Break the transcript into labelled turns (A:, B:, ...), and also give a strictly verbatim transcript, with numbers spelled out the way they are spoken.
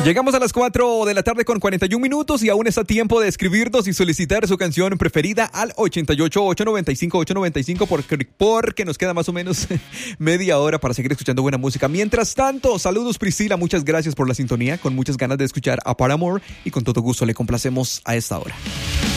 A: Llegamos a las cuatro de la tarde con cuarenta y un minutos y aún está tiempo de escribirnos y solicitar su canción preferida al ochenta y ocho, ochocientos noventa y cinco, ochocientos noventa y cinco porque, porque nos queda más o menos media hora para seguir escuchando buena música. Mientras tanto, saludos Priscila, muchas gracias por la sintonía, con muchas ganas de escuchar a Paramore y con todo gusto le complacemos a esta hora.